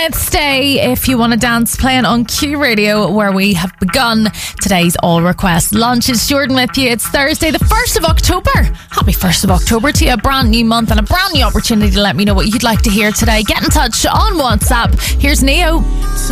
minutes stay if you want to dance, playing on Q Radio, where we have begun today's All Request Lunch. It's Jordan with you. It's Thursday, the 1st of October. Happy 1st of October to you. A brand new month and a brand new opportunity to let me know what you'd like to hear today. Get in touch on WhatsApp. Here's Neo.